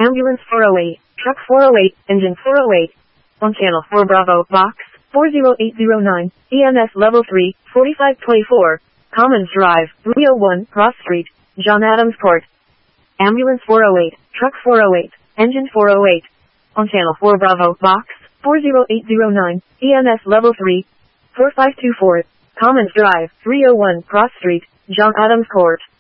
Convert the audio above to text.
Ambulance 408, Truck 408, Engine 408. On Channel 4 Bravo, Box 40809, EMS Level 3, 4524, Commons Drive, 301, Cross Street, John Adams Court. Ambulance 408, Truck 408, Engine 408. On Channel 4 Bravo, Box 40809, EMS Level 3, 4524, Commons Drive, 301, Cross Street, John Adams Court.